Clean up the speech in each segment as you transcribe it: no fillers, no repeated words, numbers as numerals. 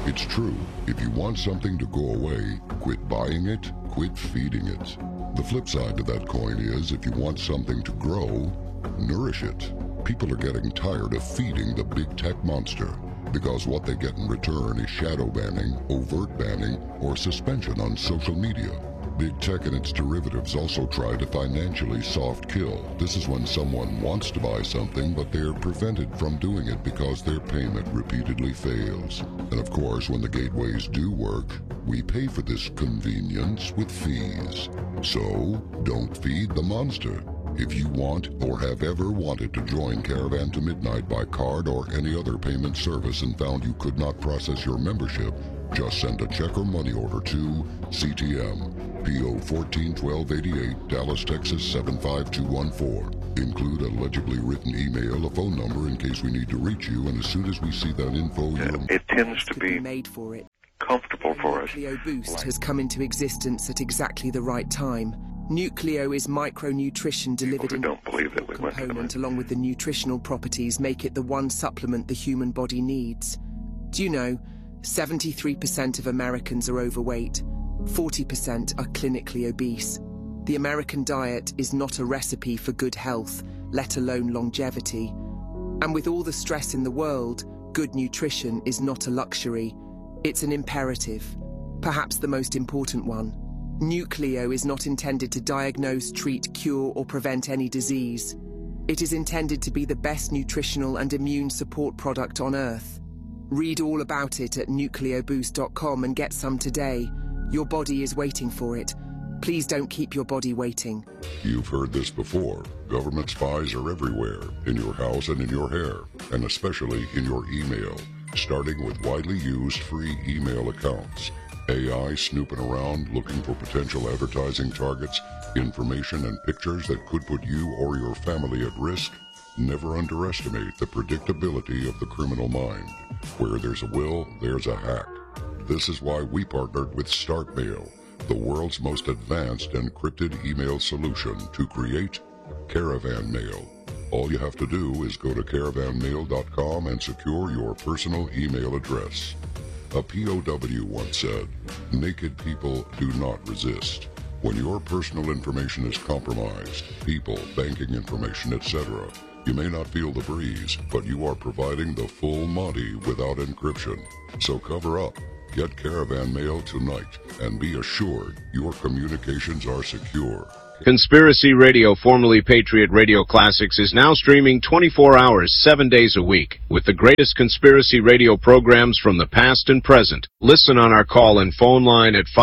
It's true. If you want something to go away, quit buying it, quit feeding it. The flip side to that coin is if you want something to grow, nourish it. People are getting tired of feeding the big tech monster because what they get in return is shadow banning, overt banning, or suspension on social media. Big tech and its derivatives also try to financially soft kill. This is when someone wants to buy something, but they're prevented from doing it because their payment repeatedly fails. And of course, when the gateways do work, we pay for this convenience with fees. So, don't feed the monster. If you want or have ever wanted to join Caravan to Midnight by card or any other payment service and found you could not process your membership, just send a check or money order to CTM, P.O. 141288, Dallas, Texas 75214. Include a legibly written email, a phone number in case we need to reach you, and as soon as we see that info, it tends to be made for it. Comfortable for us. Nucleo Boost has come into existence at exactly the right time. Nucleo is micronutrition delivered in don't believe that we went to the moon. along with the nutritional properties make it the one supplement the human body needs. Do you know, 73% of Americans are overweight, 40% are clinically obese. The American diet is not a recipe for good health, let alone longevity. And with all the stress in the world, good nutrition is not a luxury. It's an imperative, perhaps the most important one. Nucleo is not intended to diagnose, treat, cure, or prevent any disease. It is intended to be the best nutritional and immune support product on Earth. Read all about it at nucleoboost.com and get some today. Your body is waiting for it. Please don't keep your body waiting. You've heard this before. Government spies are everywhere, in your house and in your hair, and especially in your email, starting with widely used free email accounts. AI snooping around looking for potential advertising targets, information and pictures that could put you or your family at risk. Never underestimate the predictability of the criminal mind. Where there's a will, there's a hack. This is why we partnered with StartMail, the world's most advanced encrypted email solution to create Caravan Mail. All you have to do is go to caravanmail.com and secure your personal email address. A POW once said, "Naked people do not resist." When your personal information is compromised, people, banking information, etc., you may not feel the breeze, but you are providing the full Monty without encryption. So cover up, get Caravan Mail tonight, and be assured your communications are secure. Conspiracy Radio, formerly Patriot Radio Classics, is now streaming 24 hours, 7 days a week, with the greatest conspiracy radio programs from the past and present. Listen on our call-in phone line at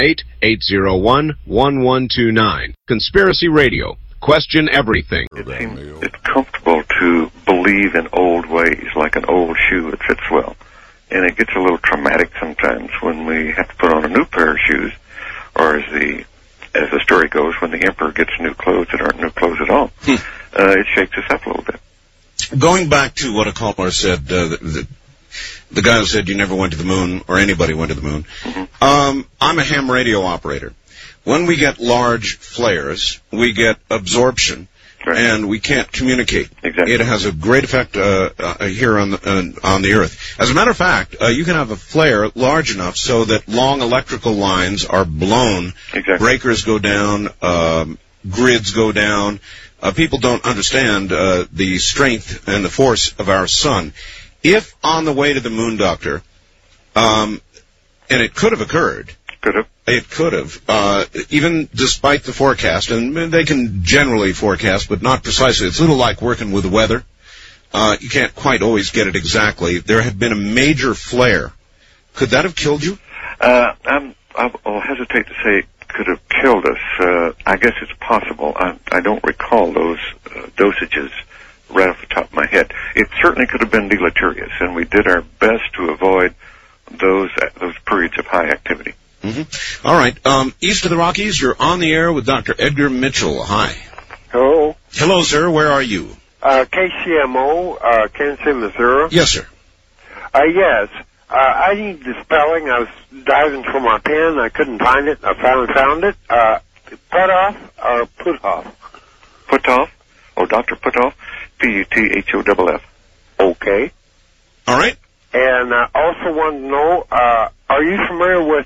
518-801-1129. Conspiracy Radio. Question everything. It's comfortable to believe in old ways, like an old shoe that fits well. And it gets a little traumatic sometimes when we have to put on a new pair of shoes, or as the story goes, when the emperor gets new clothes that aren't new clothes at all. It shakes us up a little bit. Going back to what a caller said, the guy who said you never went to the moon, or anybody went to the moon, I'm a ham radio operator. When we get large flares, we get absorption, and we can't communicate. Exactly. It has a great effect here on the Earth. As a matter of fact, you can have a flare large enough so that long electrical lines are blown. Exactly. Breakers go down, grids go down. People don't understand the strength and the force of our sun. If on the way to the moon, Doctor, and it could have occurred. It could have, even despite the forecast, and they can generally forecast, but not precisely. It's a little like working with the weather. You can't quite always get it exactly. There had been a major flare. Could that have killed you? I'll hesitate to say it could have killed us. I guess it's possible. I don't recall those dosages right off the top of my head. It certainly could have been deleterious, and we did our best to avoid those periods of high activity. Mm-hmm. All right. East of the Rockies, you're on the air with Dr. Edgar Mitchell. Hi. Hello. Hello, sir. Where are you? KCMO, Kansas City, Missouri. Yes, sir. Yes. I need the spelling. I was diving for my pen. I couldn't find it. I finally found it. Putoff or Puthoff? Puthoff? Dr. Puthoff? Puthoff. Okay. All right. And And I also wanted to know, are you familiar with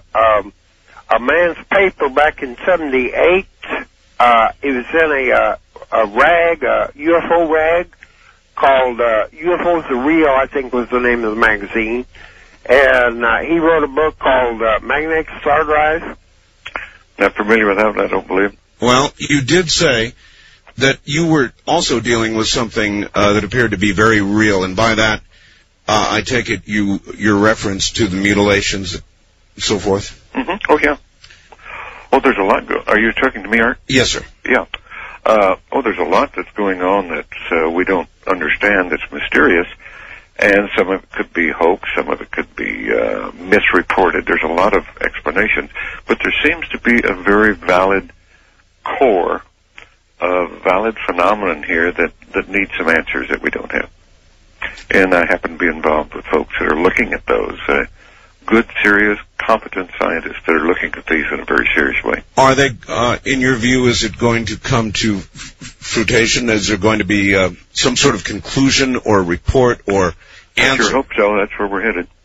a man's paper back in 78? It was in a rag, a UFO rag, called UFOs Are Real, I think was the name of the magazine. And he wrote a book called Magnetic Star Drive. Not familiar with that, I don't believe. Well, you did say that you were also dealing with something that appeared to be very real, and by that, I take it your reference to the mutilations and so forth? Mm-hmm. Oh, yeah. Oh, there's a lot. Are you talking to me, Art? Yes, sir. Yeah. There's a lot that's going on that we don't understand, that's mysterious, and some of it could be hoax, some of it could be misreported. There's a lot of explanations, but there seems to be a very valid core, a valid phenomenon here that needs some answers that we don't have. And I happen to be involved with folks that are looking at those. Good, serious, competent scientists that are looking at these in a very serious way. Are they, in your view, is it going to come to fruition? Is there going to be some sort of conclusion or report or answer? I sure hope so. That's where we're headed.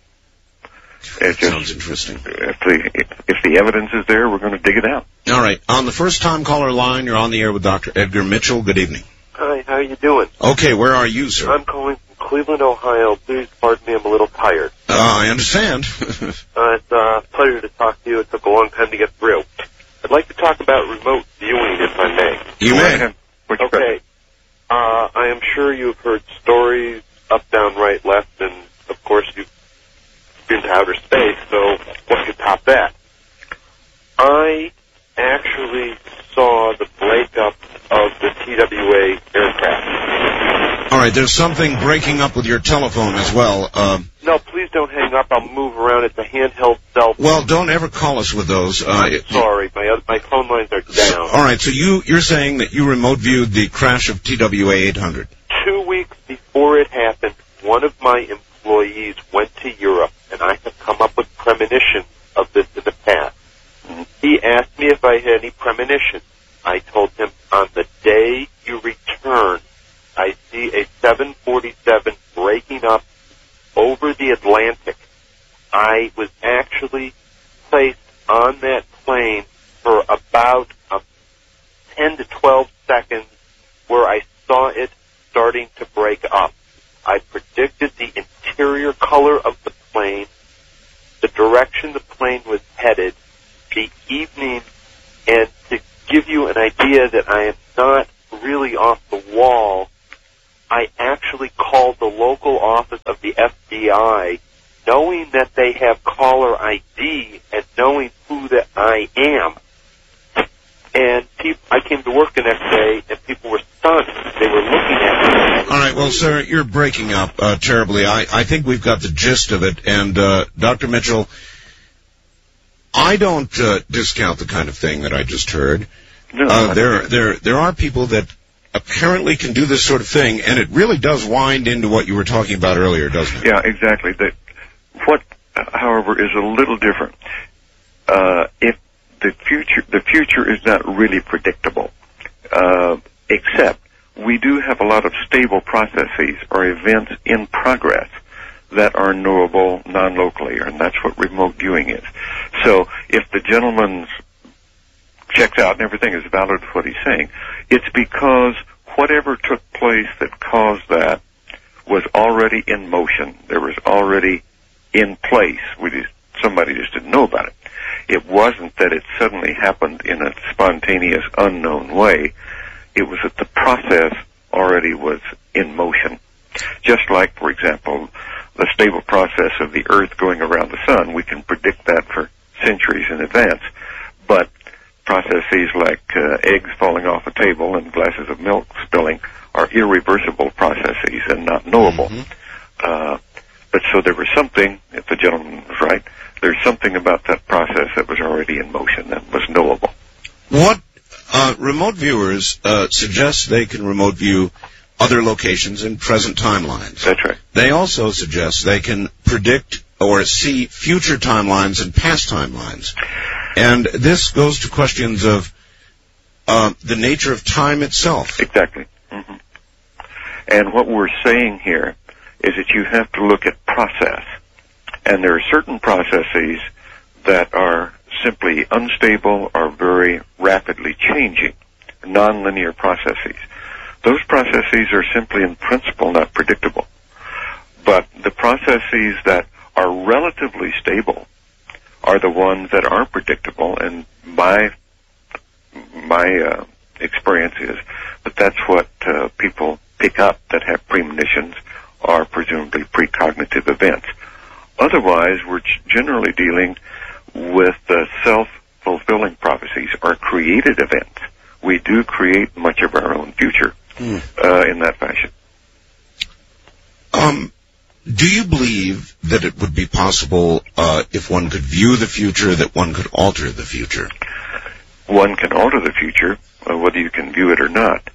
Sounds interesting. If the evidence is there, we're going to dig it out. All right. On the first-time caller line, you're on the air with Dr. Edgar Mitchell. Good evening. Hi, how are you doing? Okay, where are you, sir? I'm calling from Cleveland, Ohio. Please pardon me, I'm a little tired. I understand. It's a pleasure to talk to you. It took a long time to get through. I'd like to talk about remote viewing, if I may. You may. Okay. I am sure you've heard stories up, down, right, left, and, of course, you've been to outer space, so what could top that? I actually saw the breakup of the TWA aircraft. All right, there's something breaking up with your telephone as well. No, please don't hang up. I'll move around. It's a handheld cell phone. Well, don't ever call us with those. I'm sorry. My phone lines are down. All right, so you're saying that you remote viewed the crash of TWA 800. 2 weeks before it happened, one of my employees went to Europe, and I have come up with premonitions of this in the past. He asked me if I had any premonitions. I told him, on the day you return, I see a 747 breaking up over the Atlantic. I was actually placed on that plane for about 10 to 12 seconds where I saw it starting to break up. I predicted the interior color of the plane, the direction the plane was headed, the evening, and to give you an idea that I am not really off the wall, I actually called the local office of the FBI, knowing that they have caller ID and knowing who that I am. And I came to work the next day, and people were stunned. They were looking at me. All right, well, sir, you're breaking up terribly. I think we've got the gist of it. And, Dr. Mitchell, I don't discount the kind of thing that I just heard. No, there are people that apparently can do this sort of thing, and it really does wind into what you were talking about earlier, doesn't it? Yeah, exactly. What, however, is a little different. If the future is not really predictable, except we do have a lot of stable processes or events in progress that are knowable non-locally, and that's what remote viewing is. So if the gentleman's checks out and everything is valid with what he's saying, it's because whatever took place that caused that was already in motion. There was already in place. Somebody just didn't know about it. It wasn't that it suddenly happened in a spontaneous, unknown way. It was that the process already was in motion. Just like, for example, the stable process of the Earth going around the Sun, we can predict that for centuries in advance. But processes like eggs falling off a table and glasses of milk spilling are irreversible processes and not knowable. But so there was something, if the gentleman was right, there's something about that process that was already in motion that was knowable. What remote viewers suggest they can remote view other locations in present timelines. That's right. They also suggest they can predict or see future timelines and past timelines. And this goes to questions of the nature of time itself. Exactly. Mm-hmm. And what we're saying here is that you have to look at process. And there are certain processes that are simply unstable or very rapidly changing, nonlinear processes. Those processes are simply in principle not predictable. But the processes that are relatively stable are the ones that are predictable, and my experience is that that's what people pick up that have premonitions or presumably precognitive events. Otherwise, we're generally dealing with self-fulfilling prophecies or created events. We do create much of our own future in that fashion. Do you believe that it would be possible, if one could view the future, that one could alter the future? One can alter the future, whether you can view it or not.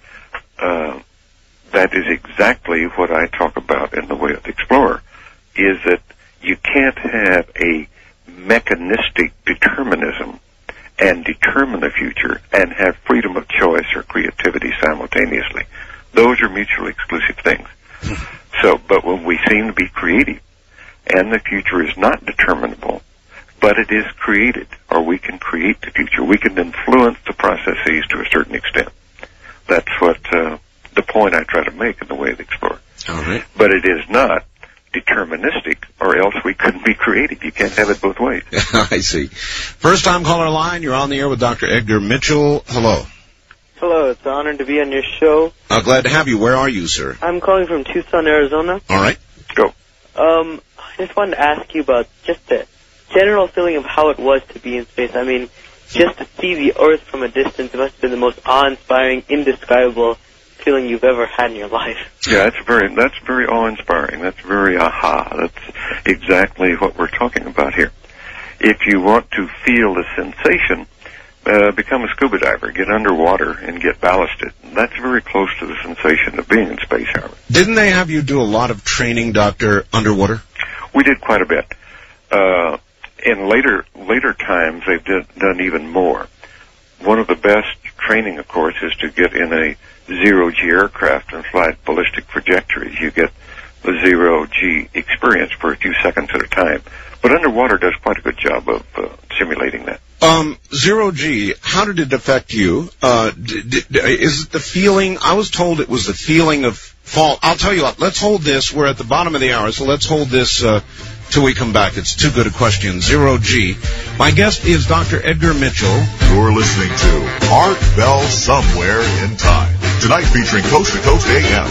That is exactly what I talk about in The Way of the Explorer, is that you can't have a mechanistic determinism and determine the future and have freedom of choice or creativity simultaneously. Those are mutually exclusive things. But when we seem to be creative, and the future is not determinable, but it is created, or we can create the future. We can influence the processes to a certain extent. That's what the point I try to make in The Way of the Explorer. All right. But it is not deterministic, or else we couldn't be creative. You can't have it both ways. I see. First time caller line, you're on the air with Dr. Edgar Mitchell. Hello. Hello, it's an honor to be on your show. Glad to have you. Where are you, sir? I'm calling from Tucson, Arizona. All right. Go. I just wanted to ask you about just the general feeling of how it was to be in space. I mean, just to see the Earth from a distance must have been the most awe-inspiring, indescribable feeling you've ever had in your life. Yeah, that's very awe-inspiring. That's very aha. That's exactly what we're talking about here. If you want to feel the sensation, become a scuba diver, get underwater and get ballasted. That's very close to the sensation of being in space, however. Didn't they have you do a lot of training, Doctor, underwater? We did quite a bit. In later times, they've done even more. One of the best training, of course, is to get in a zero-G aircraft and fly ballistic trajectories. You get the zero-G experience for a few seconds at a time. But underwater does quite a good job of simulating that. Zero-G, how did it affect you? Is it the feeling? I was told it was the feeling of fall. I'll tell you what, let's hold this. We're at the bottom of the hour, so let's hold this till we come back. It's too good a question. Zero-G. My guest is Dr. Edgar Mitchell. You're listening to Art Bell Somewhere in Time. Tonight featuring Coast to Coast AM